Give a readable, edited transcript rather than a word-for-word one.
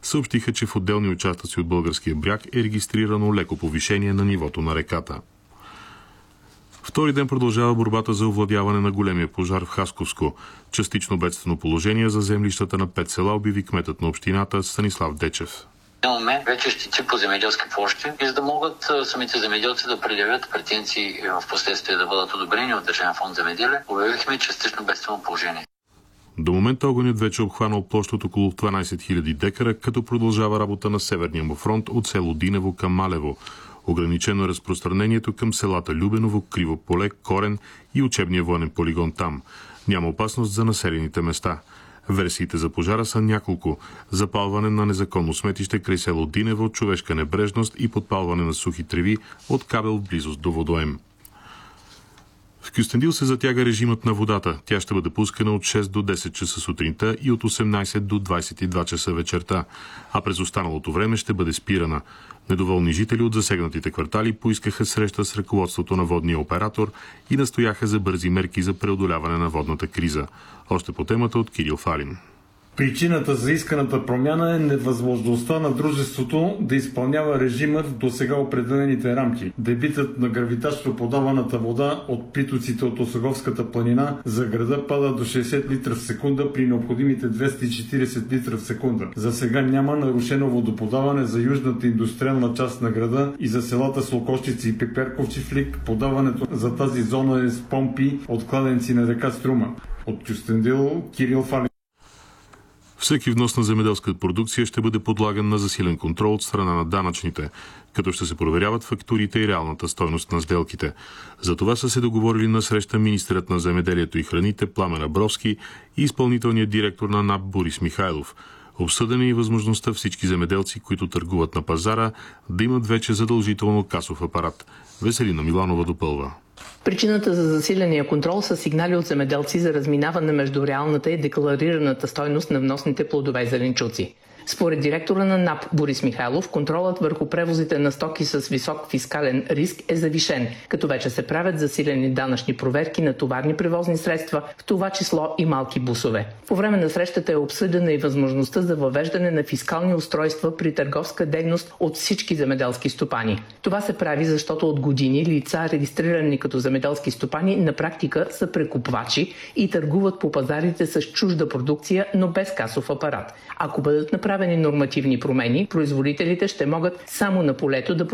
съобщиха, че в отделни участъци от българския бряг е регистрирано леко повишение на нивото на реката. Втори ден продължава борбата за овладяване на големия пожар в Хасковско. Частично бедствено положение за землищата на 5 села обяви кметът на общината Станислав Дечев. Имаме вече щети по земеделски площи и за да могат самите земеделци да предявят претенции и в последствие да бъдат одобрени от Държавен фонд земеделие, обявихме частично бедствено положение. До момента огънят вече е обхванал площ от около 12 000 декара, като продължава работа на северния му фронт от село Динево към Малево. Ограничено е разпространението към селата Любеново, Криво поле, Корен и учебния военен полигон там. Няма опасност за населените места. Версиите за пожара са няколко. Запалване на незаконно сметище край село Динево, човешка небрежност и подпалване на сухи треви от кабел в близост до водоем. В Кюстендил се затяга режимът на водата. Тя ще бъде пускана от 6 до 10 часа сутринта и от 18 до 22 часа вечерта, а през останалото време ще бъде спирана. Недоволни жители от засегнатите квартали поискаха среща с ръководството на водния оператор и настояха за бързи мерки за преодоляване на водната криза. Още по темата от Кирил Фалин. Причината за исканата промяна е невъзможността на дружеството да изпълнява режима в досега определените рамки. Дебитът на гравитачно подаваната вода от притоците от Осоговската планина за града пада до 60 литра в секунда при необходимите 240 литра в секунда. За сега няма нарушено водоподаване за южната индустриална част на града и за селата Слокощици и Пиперковчифлик. Подаването за тази зона е с помпи от кладенци на река Струма. От Кюстендил, Кирил Фалин. Всеки внос на земеделска продукция ще бъде подлаган на засилен контрол от страна на данъчните, като ще се проверяват фактурите и реалната стойност на сделките. За това са се договорили на среща министърът на земеделието и храните Пламен Абровски и изпълнителният директор на НАП Борис Михайлов. Обсъдена е и възможността всички земеделци, които търгуват на пазара, да имат вече задължително касов апарат. Веселина Миланова допълва. Причината за засиления контрол са сигнали от земеделци за разминаване между реалната и декларираната стойност на вносните плодове и зеленчуци. Според директора на НАП Борис Михайлов, контролът върху превозите на стоки с висок фискален риск е завишен, като вече се правят засилени данъчни проверки на товарни превозни средства, в това число и малки бусове. По време на срещата е обсъдена и възможността за въвеждане на фискални устройства при търговска дейност от всички земеделски стопани. Това се прави, защото от години лица, регистрирани като земеделски стопани, на практика са прекупвачи и търгуват по пазарите с чужда продукция, но без касов апарат. Ако бъдат направени нормативни промени, производителите ще могат само на полето да